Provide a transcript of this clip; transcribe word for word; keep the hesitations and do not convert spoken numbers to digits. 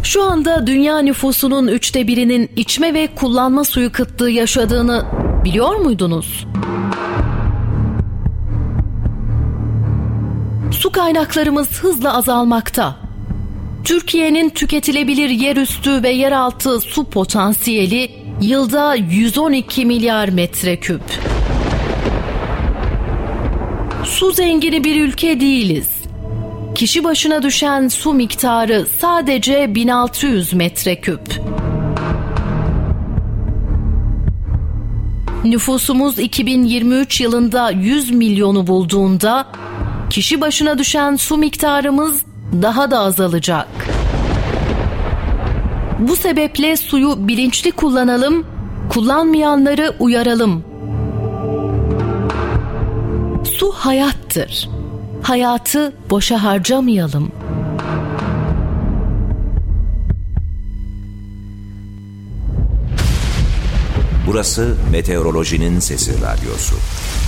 Şu anda dünya nüfusunun üçte birinin içme ve kullanma suyu kıtlığı yaşadığını biliyor muydunuz? Su kaynaklarımız hızla azalmakta. Türkiye'nin tüketilebilir yerüstü ve yeraltı su potansiyeli yılda yüz on iki milyar metreküp. Su zengini bir ülke değiliz. Kişi başına düşen su miktarı sadece bin altı yüz metreküp. Nüfusumuz iki bin yirmi üç yılında yüz milyonu bulduğunda kişi başına düşen su miktarımız daha da azalacak. Bu sebeple suyu bilinçli kullanalım, kullanmayanları uyaralım. Su hayattır. Hayatı boşa harcamayalım. Burası Meteorolojinin Sesi Radyosu.